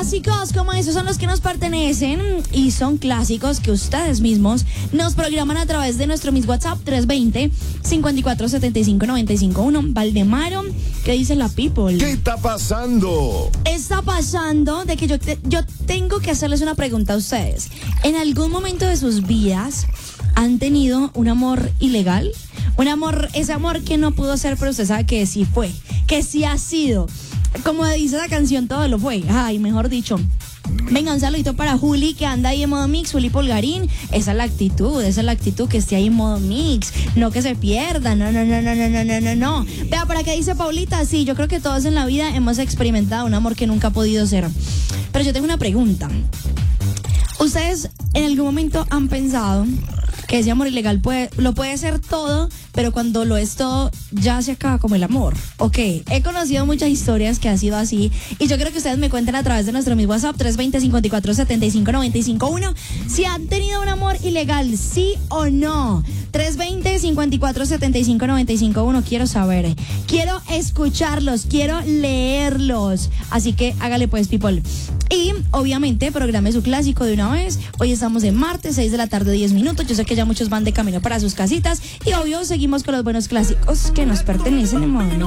clásicos como esos son los que nos pertenecen y son clásicos que ustedes mismos nos programan a través de nuestro Miss WhatsApp 320-5475-951. Valdemaro, ¿qué dice la people? ¿Qué está pasando? Está pasando de que yo tengo que hacerles una pregunta a ustedes. ¿En algún momento de sus vidas han tenido un amor ilegal? Un amor, ese amor que no pudo ser, pero usted sabe que sí fue, que sí ha sido. Como dice la canción, todo lo fue. Ay, mejor dicho. Venga, un saludito para Juli, que anda ahí en modo mix. Juli Polgarín, esa es la actitud que esté ahí en modo mix, no que se pierda, no. Vea, ¿para qué dice Paulita? Sí, yo creo que todos en la vida hemos experimentado un amor que nunca ha podido ser. Pero yo tengo una pregunta. ¿Ustedes en algún momento han pensado que ese amor ilegal lo puede ser todo, pero cuando lo es todo, ya se acaba como el amor? Ok, he conocido muchas historias que ha sido así, y yo creo que ustedes me cuenten a través de nuestro mismo WhatsApp 320-5475-951 si han tenido un amor ilegal, sí o no. 320-5475-951. Quiero saber, quiero escucharlos, quiero leerlos, así que hágale pues, people. Y obviamente programe su clásico de una vez. Hoy estamos en martes, 6 de la tarde, 10 minutos. Yo sé que ya muchos van de camino para sus casitas, y obvio seguimos con los buenos clásicos que nos pertenecen en modo